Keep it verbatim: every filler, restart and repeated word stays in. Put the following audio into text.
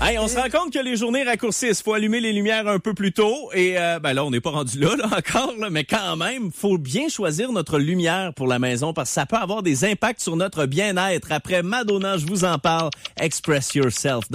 Hey, on se rend compte que les journées raccourcissent. Faut allumer les lumières un peu plus tôt. Et euh, ben là, on n'est pas rendu là, là encore, là, mais quand même, faut bien choisir notre lumière pour la maison parce que ça peut avoir des impacts sur notre bien-être. Après Madonna, je vous en parle. Express Yourself.